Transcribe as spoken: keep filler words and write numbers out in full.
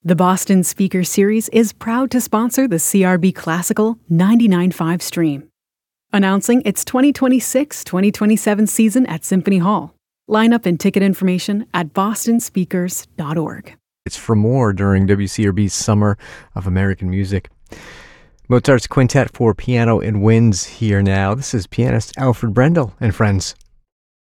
The Boston Speaker Series is proud to sponsor the C R B Classical ninety-nine point five stream. Announcing its twenty twenty-six twenty twenty-seven season at Symphony Hall. Lineup and ticket information at boston speakers dot org. It's for more during W C R B's Summer of American Music. Mozart's Quintet for Piano and Winds here now. This is pianist Alfred Brendel and friends.